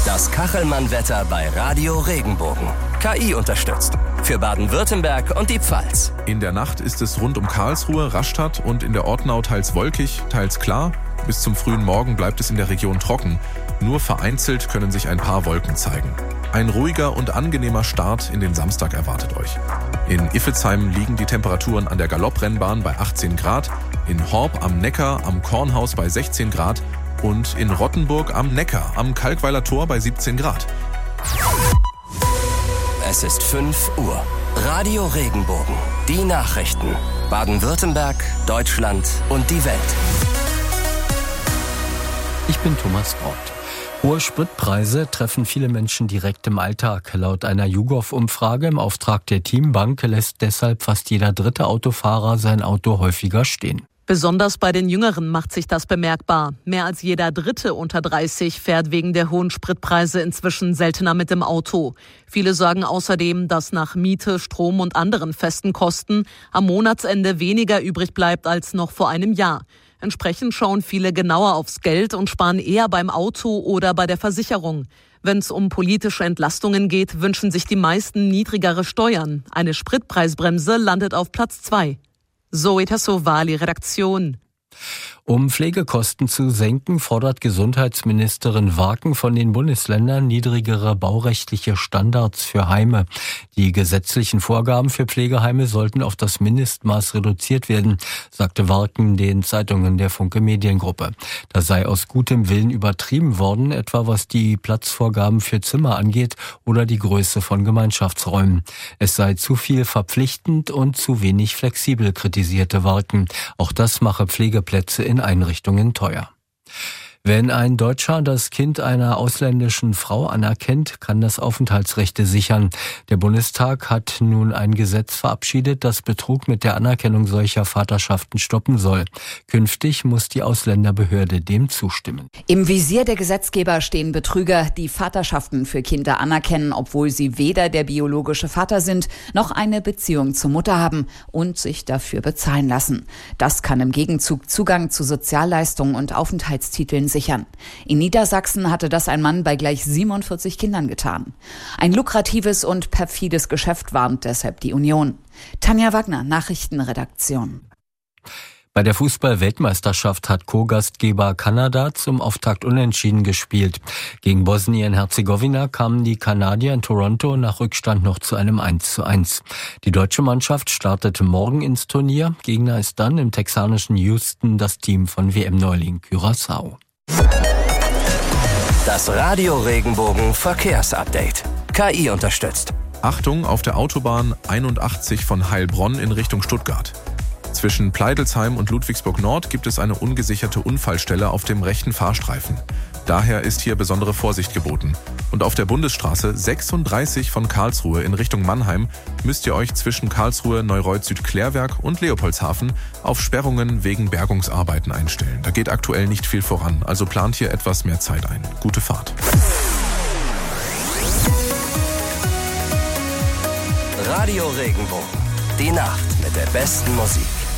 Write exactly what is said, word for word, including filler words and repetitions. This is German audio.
Das Kachelmann-Wetter bei Radio Regenbogen. K I unterstützt. Für Baden-Württemberg und die Pfalz. In der Nacht ist es rund um Karlsruhe, Rastatt und in der Ortenau teils wolkig, teils klar. Bis zum frühen Morgen bleibt es in der Region trocken. Nur vereinzelt können sich ein paar Wolken zeigen. Ein ruhiger und angenehmer Start in den Samstag erwartet euch. In Iffezheim liegen die Temperaturen an der Galopprennbahn bei achtzehn Grad, in Horb am Neckar am Kornhaus bei sechzehn Grad und in Rottenburg am Neckar am Kalkweiler Tor bei siebzehn Grad. Es ist fünf Uhr. Radio Regenbogen. Die Nachrichten. Baden-Württemberg, Deutschland und die Welt. Ich bin Thomas Braut. Hohe Spritpreise treffen viele Menschen direkt im Alltag. Laut einer YouGov-Umfrage im Auftrag der Teambank lässt deshalb fast jeder dritte Autofahrer sein Auto häufiger stehen. Besonders bei den Jüngeren macht sich das bemerkbar. Mehr als jeder Dritte unter dreißig fährt wegen der hohen Spritpreise inzwischen seltener mit dem Auto. Viele sagen außerdem, dass nach Miete, Strom und anderen festen Kosten am Monatsende weniger übrig bleibt als noch vor einem Jahr. Entsprechend schauen viele genauer aufs Geld und sparen eher beim Auto oder bei der Versicherung. Wenn es um politische Entlastungen geht, wünschen sich die meisten niedrigere Steuern. Eine Spritpreisbremse landet auf Platz zwei. Zoe Tassovali, Redaktion. Um Pflegekosten zu senken, fordert Gesundheitsministerin Warken von den Bundesländern niedrigere baurechtliche Standards für Heime. Die gesetzlichen Vorgaben für Pflegeheime sollten auf das Mindestmaß reduziert werden, sagte Warken den Zeitungen der Funke Mediengruppe. Das sei aus gutem Willen übertrieben worden, etwa was die Platzvorgaben für Zimmer angeht oder die Größe von Gemeinschaftsräumen. Es sei zu viel verpflichtend und zu wenig flexibel, kritisierte Warken. Auch das mache Pflegeplätze in Einrichtungen teuer. Wenn ein Deutscher das Kind einer ausländischen Frau anerkennt, kann das Aufenthaltsrechte sichern. Der Bundestag hat nun ein Gesetz verabschiedet, das Betrug mit der Anerkennung solcher Vaterschaften stoppen soll. Künftig muss die Ausländerbehörde dem zustimmen. Im Visier der Gesetzgeber stehen Betrüger, die Vaterschaften für Kinder anerkennen, obwohl sie weder der biologische Vater sind, noch eine Beziehung zur Mutter haben und sich dafür bezahlen lassen. Das kann im Gegenzug Zugang zu Sozialleistungen und Aufenthaltstiteln sichern. In Niedersachsen hatte das ein Mann bei gleich siebenundvierzig Kindern getan. Ein lukratives und perfides Geschäft, warnt deshalb die Union. Tanja Wagner, Nachrichtenredaktion. Bei der Fußball-Weltmeisterschaft hat Co-Gastgeber Kanada zum Auftakt unentschieden gespielt. Gegen Bosnien-Herzegowina kamen die Kanadier in Toronto nach Rückstand noch zu einem eins zu eins. Die deutsche Mannschaft startete morgen ins Turnier. Gegner ist dann im texanischen Houston das Team von W M-Neuling Curaçao. Das Radio Regenbogen Verkehrsupdate. K I unterstützt. Achtung auf der Autobahn einundachtzig von Heilbronn in Richtung Stuttgart. Zwischen Pleidelsheim und Ludwigsburg Nord gibt es eine ungesicherte Unfallstelle auf dem rechten Fahrstreifen. Daher ist hier besondere Vorsicht geboten. Und auf der Bundesstraße sechsunddreißig von Karlsruhe in Richtung Mannheim müsst ihr euch zwischen Karlsruhe, Neureuth-Südklärwerk und Leopoldshafen auf Sperrungen wegen Bergungsarbeiten einstellen. Da geht aktuell nicht viel voran, also plant hier etwas mehr Zeit ein. Gute Fahrt. Radio Regenbogen. Die Nacht mit der besten Musik.